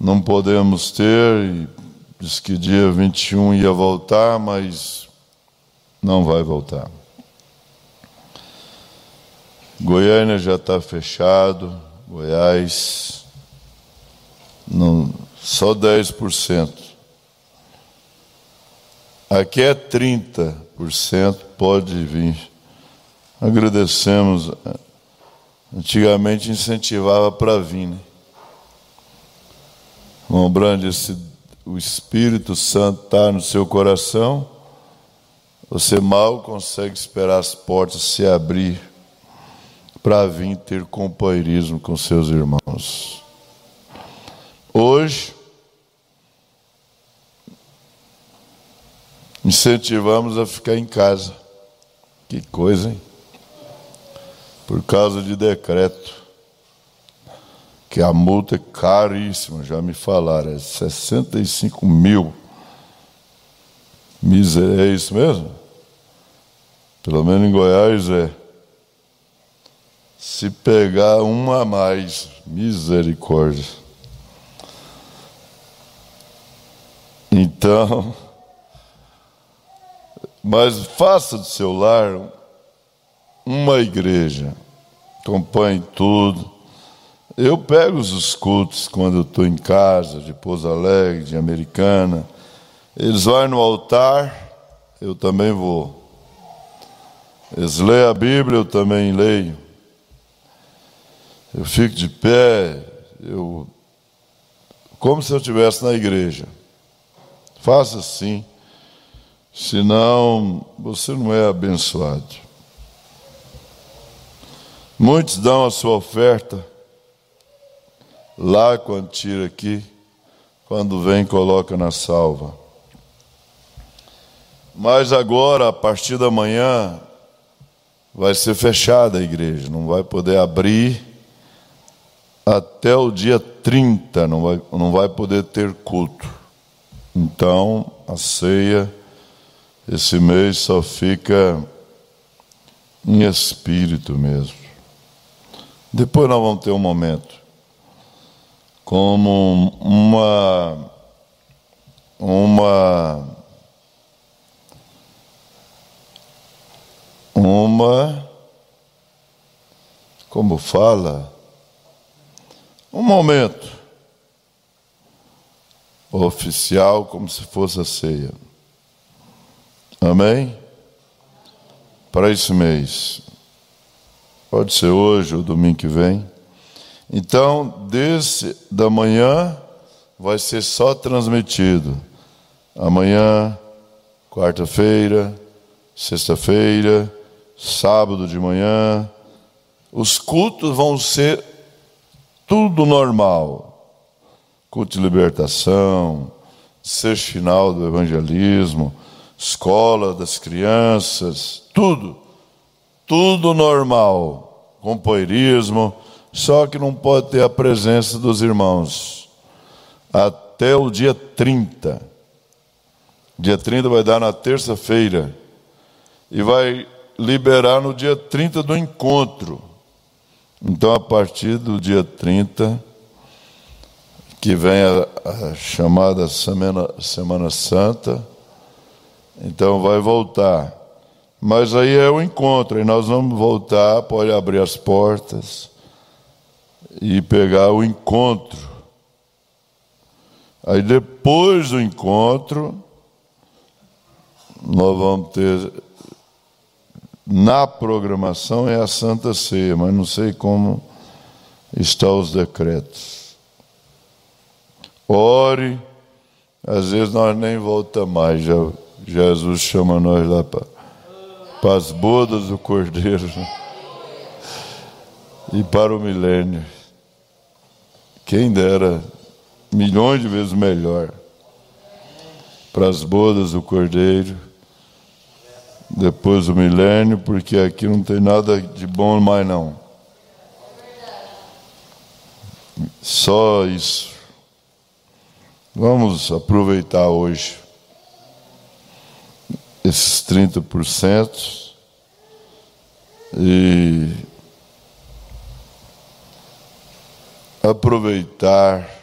não podemos ter, e diz que dia 21 ia voltar, mas não vai voltar. Goiânia já está fechado, Goiás, não, só 10%. Aqui é 30%, pode vir. Agradecemos. Antigamente incentivava para vir, né? Irmão Brande, o Espírito Santo está no seu coração, você mal consegue esperar as portas se abrir para vir ter companheirismo com seus irmãos. Hoje, incentivamos a ficar em casa. Que coisa, hein? Por causa de decreto, que a multa é caríssima, já me falaram, é 65 mil. É isso mesmo? Pelo menos em Goiás é. Se pegar uma a mais, misericórdia. Então, mas faça do seu lar uma igreja, acompanhe tudo. Eu pego os cultos quando eu estou em casa, de Pouso Alegre, de Americana. Eles vão no altar, eu também vou. Eles leem a Bíblia, eu também leio. Eu fico de pé, como se eu estivesse na igreja. Faça assim, senão você não é abençoado. Muitos dão a sua oferta lá quando tira aqui, quando vem coloca na salva. Mas agora, a partir da manhã, vai ser fechada a igreja, não vai poder abrir até o dia 30, não vai poder ter culto. Então, a ceia, esse mês só fica em espírito mesmo. Depois nós vamos ter um momento como como fala, um momento oficial, como se fosse a ceia. Amém? Para esse mês. Pode ser hoje ou domingo que vem. Então, da manhã vai ser só transmitido. Amanhã, quarta-feira, sexta-feira, sábado de manhã. Os cultos vão ser tudo normal. Culto de libertação, sexto final do evangelismo, escola das crianças, tudo normal. Companheirismo, só que não pode ter a presença dos irmãos até o dia 30. Dia 30 vai dar na terça-feira e vai liberar no dia 30 do encontro. Então, a partir do dia 30, que vem a chamada Semana Santa, então vai voltar. Mas aí é o encontro, e nós vamos voltar, pode abrir as portas e pegar o encontro. Aí depois do encontro, nós vamos ter, na programação é a Santa Ceia, mas não sei como estão os decretos. Ore, às vezes nós nem voltamos mais, Jesus chama nós lá para as bodas do Cordeiro, né? E para o milênio. Quem dera, milhões de vezes melhor, para as bodas do Cordeiro, depois do milênio, porque aqui não tem nada de bom mais não. Só isso. Vamos aproveitar hoje esses 30% e aproveitar